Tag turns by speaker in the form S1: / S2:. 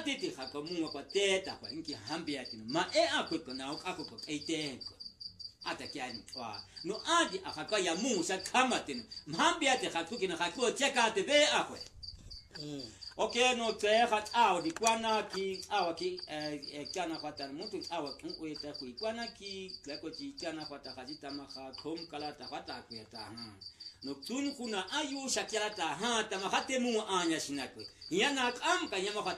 S1: titi khaka munga kwa teta kwa inki hambi ati ma akwe na akwe ko eitenko ata kyani wa no adi akaka ya mungu sa kama tena hambi ati khatuki na khako cheka ate be akwe okay no te khat aw di kwana ki awa ki kana khata mutu awa kuita ku kwana ki lako chi kana khata khajita ma kha khom kala ta khata ku ta no tun kuna ayu shakira ta ha ta ma khate mu anya sinakwe yana kam ka nyama